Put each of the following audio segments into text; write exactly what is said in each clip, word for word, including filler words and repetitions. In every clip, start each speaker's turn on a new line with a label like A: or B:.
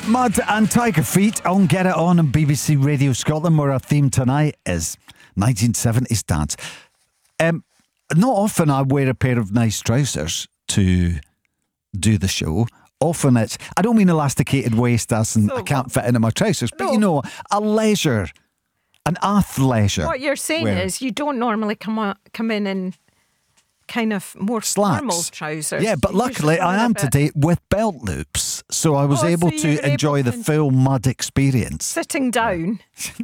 A: Mud and Tiger Feet on Get It On on B B C Radio Scotland, where our theme tonight is nineteen seventies dance. Um, not often I wear a pair of nice trousers to do the show. Often it's, I don't mean elasticated waist as in
B: So
A: I can't fit into my trousers, but
B: No.
A: you know, a leisure, an athleisure.
B: What you're saying
A: wear.
B: is you don't normally come on, come in in kind of more
A: Slacks.
B: formal trousers.
A: Yeah, but
B: You
A: luckily
B: usually
A: I
B: wear a
A: am
B: bit-
A: today with belt loops, so I was
B: Oh, so
A: able
B: you
A: to
B: were able
A: enjoy the
B: to-
A: full mud experience.
B: Sitting down.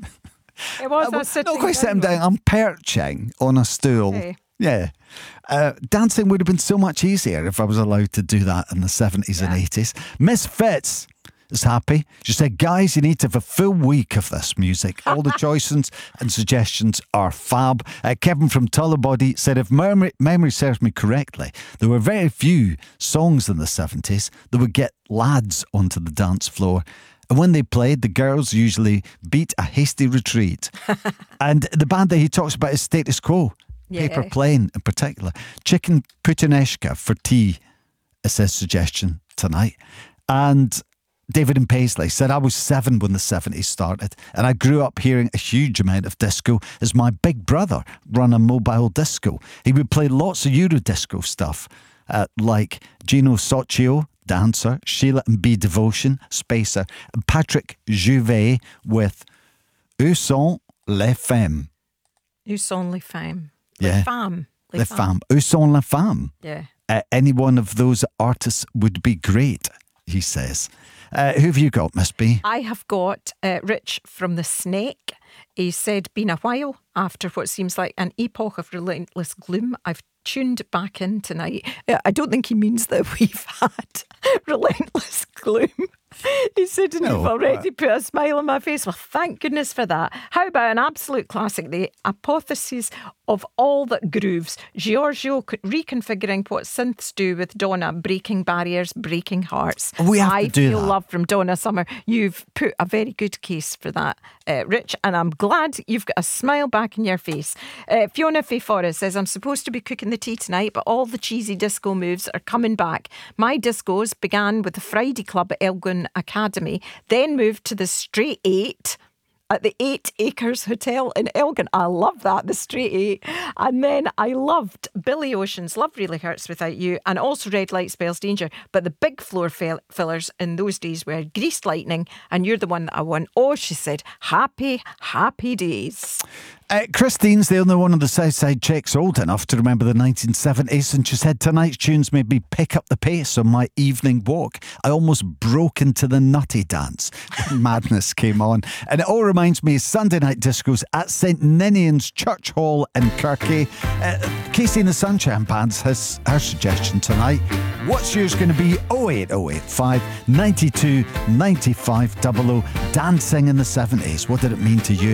B: It was
A: Uh,
B: a sitting
A: not quite sitting
B: down.
A: down, I'm perching on a stool.
B: Okay.
A: Yeah. Uh, dancing would have been so much easier if I was allowed to do that in the seventies and
B: Yeah.
A: eighties. Miss Fitz is happy. She said, guys, you need to have a full week of this music. All the choices and suggestions are fab. Uh, Kevin from Tullibody said, if memory, memory serves me correctly, there were very few songs in the seventies that would get lads onto the dance floor. And when they played, the girls usually beat a hasty retreat. And the band that he talks about is Status Quo.
B: Yeah.
A: Paper Plane in particular. Chicken puttanesca for tea is his suggestion tonight. And David and Paisley said, I was seven when the seventies started, and I grew up hearing a huge amount of disco as my big brother ran a mobile disco. He would play lots of Eurodisco stuff, uh, like Gino Soccio, Dancer, Sheila and B Devotion, Spacer, and Patrick Juvet with Où sont les femmes?
B: Où sont les femmes?
A: Yeah.
B: Les femmes.
A: Les femmes. Où sont les femmes?
B: Yeah.
A: Uh, any one of those artists would be great, he says. Uh, who have you got, Miss B?
B: I have got uh, Rich from The Snake. He said, been a while after what seems like an epoch of relentless gloom. I've tuned back in tonight. Uh, I don't think he means that we've had relentless gloom. He said, and
A: No,
B: you've already put a smile on my face. Well, thank goodness for that. How about an absolute classic, the apotheosis of all that grooves, Giorgio reconfiguring what synths do with Donna, breaking barriers, breaking hearts.
A: We have
B: I
A: to do
B: feel
A: that.
B: love from Donna Summer. You've put a very good case for that, uh, Rich, and I'm glad you've got a smile back in your face. Uh, Fiona Faye Forrest says, I'm supposed to be cooking the tea tonight, but all the cheesy disco moves are coming back. My discos began with the Friday Club at Elgin Academy, then moved to the Straight Eight at the Eight Acres Hotel in Elgin. I love that, the Straight Eight. And then I loved Billy Ocean's Love Really Hurts Without You, and also Red Light Spells Danger. But the big floor fill- fillers in those days were Greased Lightning, and You're the One That I Want. Oh, she said, happy, happy days.
A: Uh, Christine's the only one of the Southside chicks old enough to remember the nineteen seventies, and she said, tonight's tunes made me pick up the pace on my evening walk. I almost broke into the nutty dance. Madness came on. And it all reminds me of Sunday night discos at Saint Ninian's Church Hall in Kirky. Uh, Casey and the Sunshine Bands has her suggestion tonight. What's yours going to be? oh eight oh eight five, nine two, nine five double oh. Dancing in the seventies. What did it mean to you?